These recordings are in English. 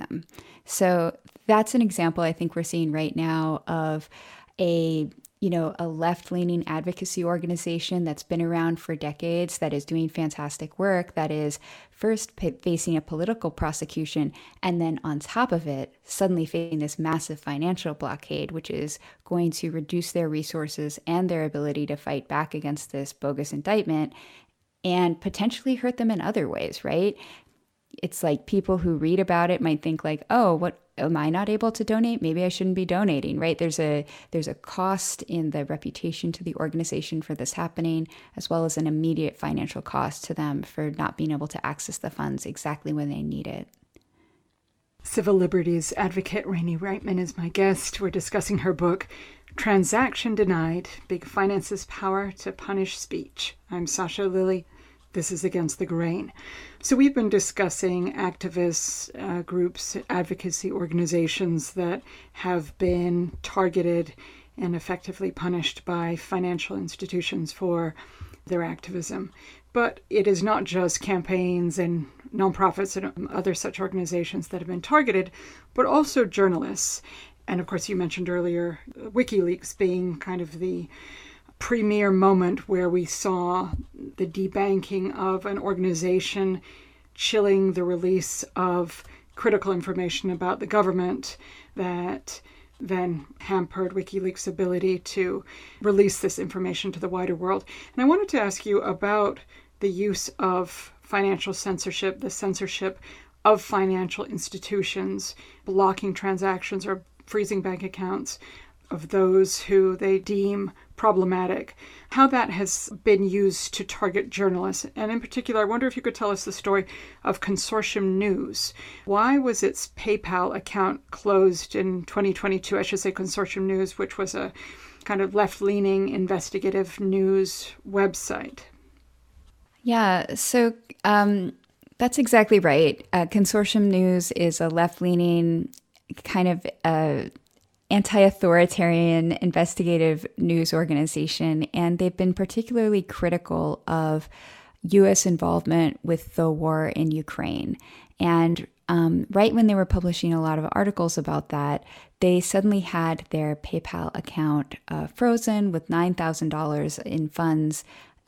them. So that's an example I think we're seeing right now of a a left-leaning advocacy organization that's been around for decades, that is doing fantastic work, that is first facing a political prosecution, and then on top of it, suddenly facing this massive financial blockade, which is going to reduce their resources and their ability to fight back against this bogus indictment and potentially hurt them in other ways, right? It's like people who read about it might think like, oh, what am I not able to donate? Maybe I shouldn't be donating, right? There's a cost in the reputation to the organization for this happening, as well as an immediate financial cost to them for not being able to access the funds exactly when they need it. Civil liberties advocate Rainey Reitman is my guest. We're discussing her book, Transaction Denied: Big Finance's Power to Punish Speech. I'm Sasha Lilley. This is Against the Grain. So we've been discussing activists, groups, advocacy organizations that have been targeted and effectively punished by financial institutions for their activism. But it is not just campaigns and nonprofits and other such organizations that have been targeted, but also journalists. And of course, you mentioned earlier WikiLeaks being kind of the premier moment where we saw the debanking of an organization, chilling the release of critical information about the government that then hampered WikiLeaks' ability to release this information to the wider world. And I wanted to ask you about the use of financial censorship, the censorship of financial institutions, blocking transactions or freezing bank accounts of those who they deem problematic, how that has been used to target journalists. And in particular, I wonder if you could tell us the story of Consortium News. Why was its PayPal account closed in 2022? I should say Consortium News, which was a kind of left-leaning investigative news website. Yeah, so that's exactly right. Consortium News is a left-leaning kind of anti-authoritarian investigative news organization, and they've been particularly critical of U.S. involvement with the war in Ukraine. And right when they were publishing a lot of articles about that, they suddenly had their PayPal account frozen with $9,000 in funds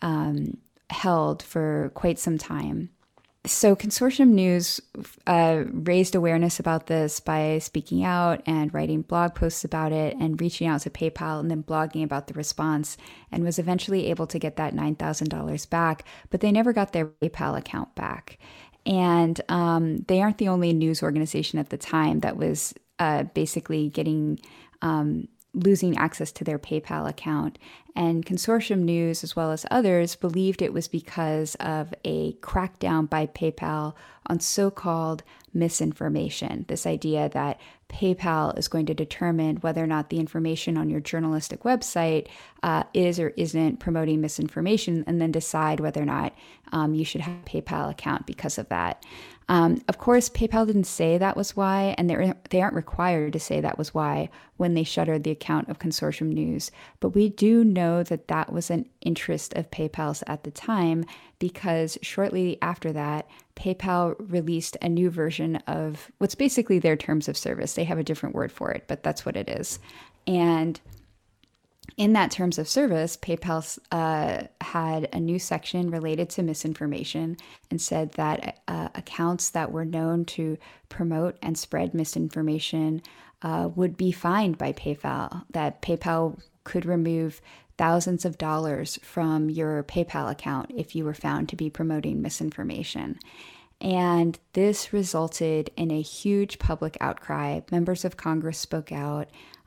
held for quite some time. So Consortium News raised awareness about this by speaking out and writing blog posts about it and reaching out to PayPal and then blogging about the response, and was eventually able to get that $9,000 back, but they never got their PayPal account back. And they aren't the only news organization at the time that was basically getting losing access to their PayPal account. And Consortium News, as well as others, believed it was because of a crackdown by PayPal on so-called misinformation. This idea that PayPal is going to determine whether or not the information on your journalistic website is or isn't promoting misinformation, and then decide whether or not you should have a PayPal account because of that. Of course, PayPal didn't say that was why, and they aren't required to say that was why when they shuttered the account of Consortium News. But we do know that that was an interest of PayPal's at the time, because shortly after that, PayPal released a new version of what's basically their terms of service. They have a different word for it, but that's what it is. And in that terms of service, PayPal had a new section related to misinformation and said that accounts that were known to promote and spread misinformation would be fined by PayPal, that PayPal could remove thousands of dollars from your PayPal account if you were found to be promoting misinformation. And this resulted in a huge public outcry. Members of Congress spoke out.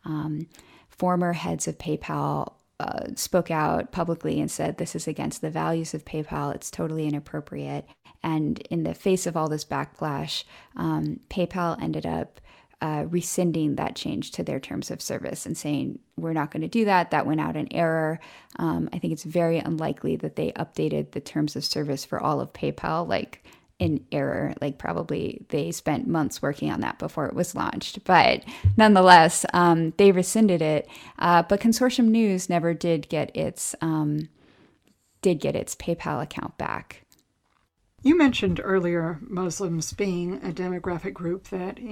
Former heads of PayPal spoke out publicly and said, this is against the values of PayPal. It's totally inappropriate. And in the face of all this backlash, PayPal ended up rescinding that change to their terms of service and saying, we're not going to do that. That went out in error. I think it's very unlikely that they updated the terms of service for all of PayPal, like in error. Like probably they spent months working on that before it was launched. But nonetheless, they rescinded it. But Consortium News never did get its PayPal account back. You mentioned earlier Muslims being a demographic group that